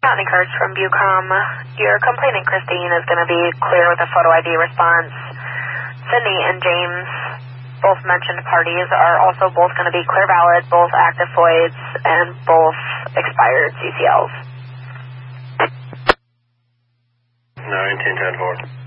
County Cards from Bucom. Your complainant, Christine, is going to be clear with a photo ID response. Sydney and James, both mentioned parties, are also both going to be clear valid, both active FOIDs, and both expired CCLs. 1910-4.